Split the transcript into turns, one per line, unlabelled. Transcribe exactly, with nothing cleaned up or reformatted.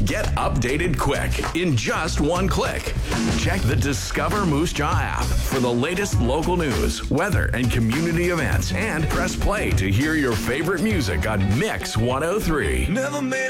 Get updated quick in just one click. Check the Discover Moose Jaw app for the latest local news, weather, and community events, and press play to hear your favorite music on Mix one oh three.
Never made